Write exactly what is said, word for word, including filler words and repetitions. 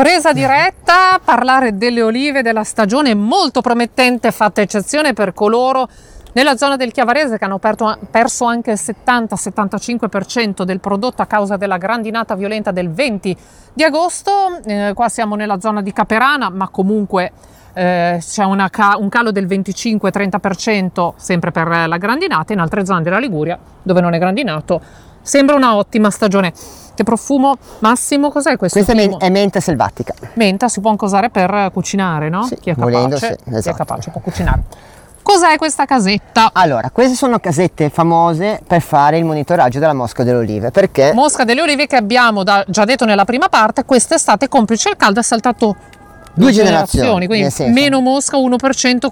Presa diretta, parlare delle olive della stagione molto promettente, fatta eccezione per coloro nella zona del Chiavarese che hanno perto, perso anche il settanta settantacinque per cento del prodotto a causa della grandinata violenta del venti di agosto. Eh, qua siamo nella zona di Caperana, ma comunque eh, c'è una ca- un calo del venticinque trenta per cento sempre per la grandinata. In altre zone della Liguria, dove non è grandinato, sembra una ottima stagione. Che profumo, Massimo, cos'è questo? Questa è, men- è menta selvatica. Menta si può anche usare per cucinare, no? Sì, chi, è volendo, capace, sì, esatto. chi è capace può cucinare. Cos'è questa casetta? Allora, queste sono casette famose per fare il monitoraggio della mosca delle olive, perché Mosca delle olive che abbiamo da, già detto nella prima parte, quest'estate complice il caldo è saltato due generazioni, quindi nel senso. meno mosca, uno per cento